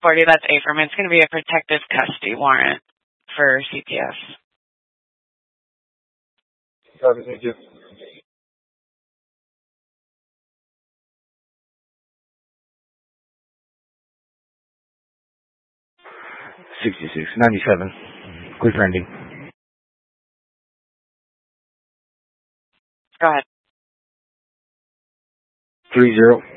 40, that's Affirm. It's going to be a protective custody warrant for CPS. Copy, thank you. $66.97. Clear for ending. Go ahead. 30.